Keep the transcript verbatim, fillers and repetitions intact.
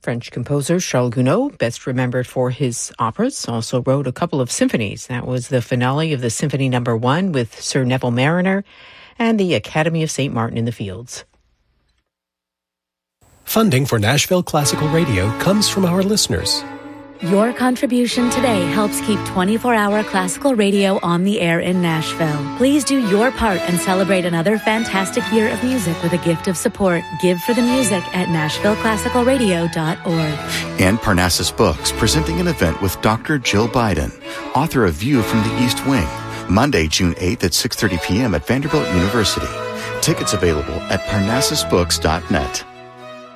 French composer Charles Gounod, best remembered for his operas, also wrote a couple of symphonies. That was the finale of the Symphony Number One with Sir Neville Marriner and the Academy of Saint Martin in the Fields. Funding for Nashville Classical Radio comes from our listeners. Your contribution today helps keep twenty-four hour classical radio on the air in Nashville. Please do your part and celebrate another fantastic year of music with a gift of support. Give for the music at nashville classical radio dot org. And Parnassus Books, presenting an event with Doctor Jill Biden, author of View from the East Wing, Monday, June eighth at six thirty p.m. at Vanderbilt University. Tickets available at parnassus books dot net.